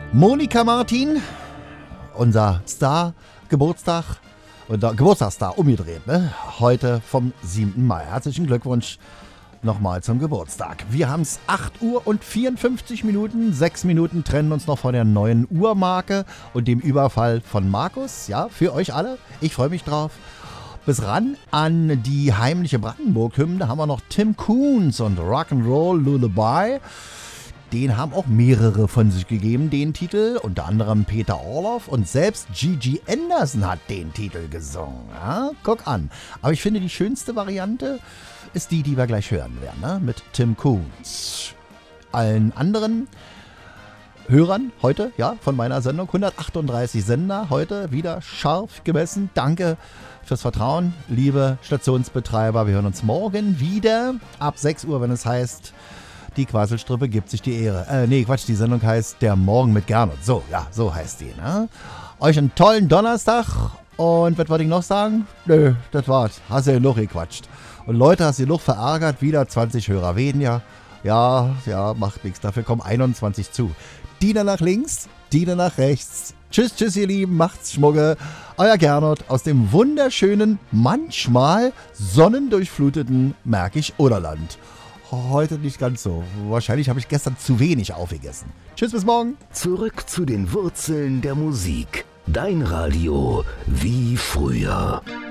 Monika Martin, unser Star, Geburtstagsstar, umgedreht, ne? Heute vom 7. Mai. Herzlichen Glückwunsch nochmal zum Geburtstag. Wir haben es 8 Uhr und 54 Minuten. 6 Minuten trennen uns noch von der neuen Uhrmarke und dem Überfall von Markus. Ja, für euch alle. Ich freue mich drauf. Bis ran an die heimliche Brandenburg-Hymne haben wir noch Tim Koons und Rock'n'Roll Lullaby. Den haben auch mehrere von sich gegeben, den Titel. Unter anderem Peter Orloff und selbst Gigi Anderson hat den Titel gesungen. Ja, guck an. Aber ich finde, die schönste Variante ist die wir gleich hören werden, ne? Mit Tim Koons. Allen anderen Hörern heute, ja, von meiner Sendung, 138 Sender, heute wieder scharf gemessen. Danke fürs Vertrauen, liebe Stationsbetreiber. Wir hören uns morgen wieder ab 6 Uhr, wenn es heißt, die Quasselstrippe gibt sich die Ehre. Die Sendung heißt Der Morgen mit Gernot. So, ja, so heißt die, ne? Euch einen tollen Donnerstag und was wollte ich noch sagen? Nö, das war's. Hast du genug gequatscht. Und Leute, hast du genug verärgert? Wieder 20 Hörer weniger. Ja, macht nichts. Dafür kommen 21 zu. Diener nach links, Diener nach rechts. Tschüss, ihr Lieben, macht's Schmugge. Euer Gernot aus dem wunderschönen, manchmal sonnendurchfluteten Märkisch-Oderland. Heute nicht ganz so. Wahrscheinlich habe ich gestern zu wenig aufgegessen. Tschüss, bis morgen. Zurück zu den Wurzeln der Musik. Dein Radio wie früher.